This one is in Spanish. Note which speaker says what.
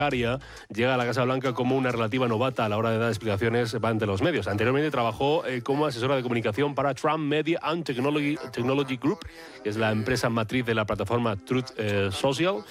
Speaker 1: llega a la Casa Blanca como una relativa novata a la hora de dar explicaciones ante los medios. Anteriormente trabajó como asesora de comunicación para Trump Media and Technology Group, que es la empresa matriz de la plataforma Truth Social.